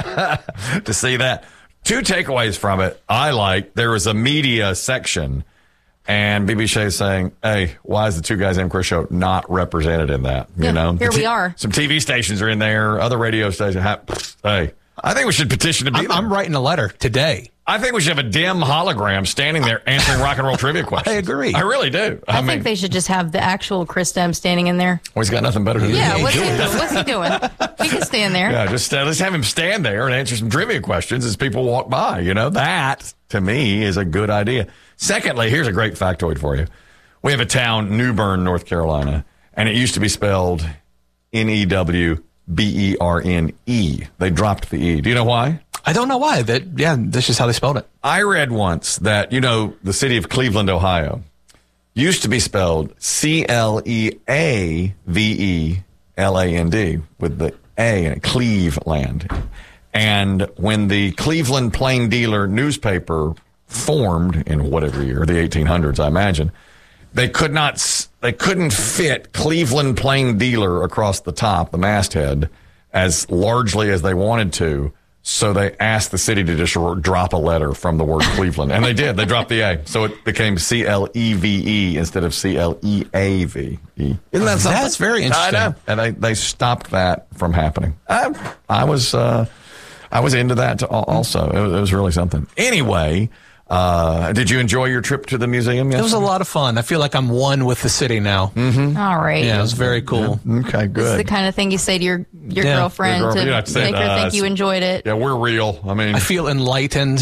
to see that. Two takeaways from it. There was a media section, and BBC saying, hey, why is the Two Guys Named Chris show not represented in that? Yeah, you know, here we are. Some TV stations are in there, other radio stations. Hey, I think we should petition to be there. I'm writing a letter today. I think we should have a dim hologram standing there answering rock and roll trivia questions. I agree. I really do. I think they should just have the actual Chris Dem standing in there. Well, he's got nothing better to do. Yeah, what's he doing? He can stand there. Yeah, just let's have him stand there and answer some trivia questions as people walk by. You know, that, to me, is a good idea. Secondly, here's a great factoid for you. We have a town, New Bern, North Carolina, and it used to be spelled Newberne. They dropped the E. Do you know why? I don't know why. That's just how they spelled it. I read once that, the city of Cleveland, Ohio, used to be spelled Cleveland with the A in it, Cleveland. And when the Cleveland Plain Dealer newspaper formed in whatever year, the 1800s, I imagine, they couldn't fit Cleveland Plain Dealer across the top, the masthead, as largely as they wanted to. So they asked the city to just drop a letter from the word Cleveland. And they did. They dropped the A. So it became Cleve instead of Cleave. Isn't that something? That's very interesting. I know. And they stopped that from happening. I was into that also. It was really something. Anyway, did you enjoy your trip to the museum yesterday? It was a lot of fun. I feel like I'm one with the city now. Mm-hmm. All right. Yeah, it was very cool. Yeah. Okay, good. This is the kind of thing you say to your girlfriend to make her think you enjoyed it. Yeah, we're real. I mean, I feel enlightened,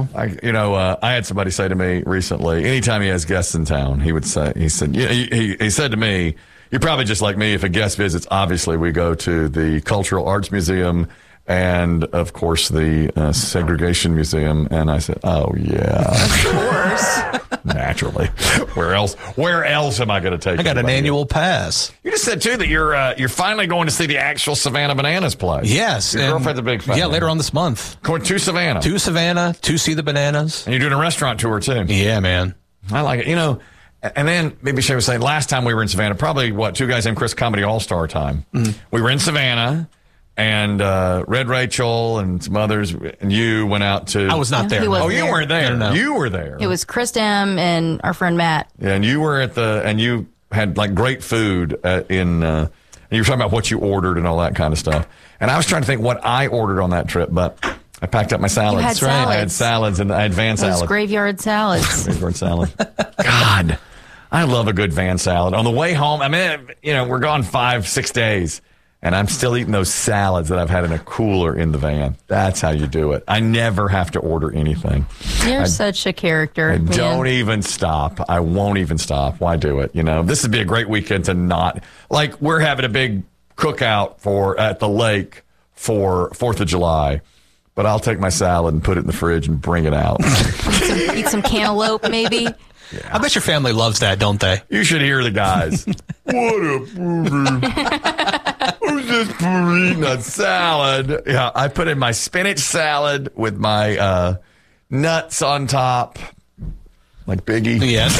I had somebody say to me recently, anytime he has guests in town, he said to me, you're probably just like me. If a guest visits, obviously we go to the Cultural Arts Museum and, of course, the Segregation Museum. And I said, oh, yeah. Of course. Naturally. Where else am I going to take you? I got an annual pass. You just said, too, that you're finally going to see the actual Savannah Bananas play. Yes. Your girlfriend's a big fan. Yeah, later on this month. Going to Savannah. To Savannah, to see the Bananas. And you're doing a restaurant tour, too. Yeah, man. I like it. And then maybe Shay was saying last time we were in Savannah, probably, Two Guys Named Chris Comedy All-Star time. Mm-hmm. We were in Savannah. And Red Rachel and some others, and you went out to... I was not there. You weren't there. No. You were there. It was Chris Dem and our friend Matt. Yeah, and you were and you had great food and you were talking about what you ordered and all that kind of stuff. And I was trying to think what I ordered on that trip, but I packed up my salads. You had salads. I had salads and I had van salads. Graveyard salads. Graveyard salad. God, I love a good van salad. On the way home, we're gone 5-6 days. And I'm still eating those salads that I've had in a cooler in the van. That's how you do it. I never have to order anything. You're such a character. Don't even stop. I won't even stop. Why do it? This would be a great weekend to not... we're having a big cookout at the lake for 4th of July. But I'll take my salad and put it in the fridge and bring it out. Eat some cantaloupe, maybe. Yeah. I bet your family loves that, don't they? You should hear the guys. What a booger. Who's this booger eating a salad? Yeah, I put in my spinach salad with my nuts on top. Like Biggie. Yes.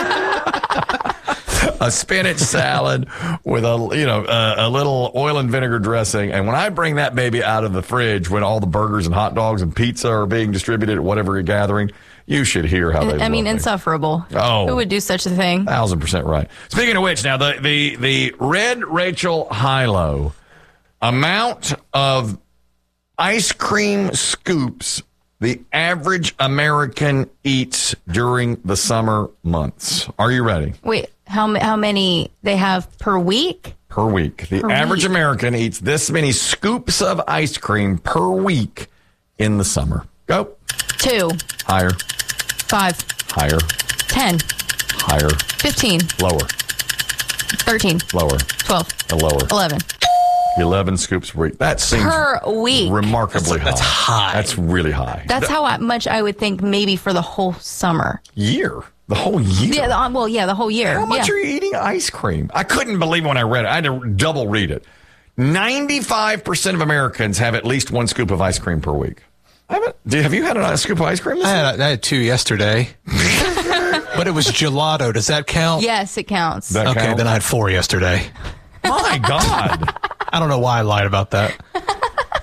A spinach salad with a little oil and vinegar dressing. And when I bring that baby out of the fridge, when all the burgers and hot dogs and pizza are being distributed at whatever you're gathering, you should hear how they love insufferable. Oh. Who would do such a thing? 1,000% right. Speaking of which, now, the Red Rachel High-Low amount of ice cream scoops the average American eats during the summer months. Are you ready? Wait, how many they have per week? Per week. The average American eats this many scoops of ice cream per week in the summer. Go. 2. Higher. 5. Higher. 10. Higher. 15. Lower. 13. Lower. 12. Lower. 11. 11 scoops per week. That seems per week. Remarkably high. That's high. That's really high. That's how much I would think maybe for the whole summer. Year. The whole year? Yeah, the whole year. How much are you eating ice cream? I couldn't believe when I read it. I had to double read it. 95% of Americans have at least one scoop of ice cream per week. Have you had a scoop of ice cream this week? I had 2 yesterday. But it was gelato. Does that count? Yes, it counts. Okay, then I had 4 yesterday. My God. I don't know why I lied about that.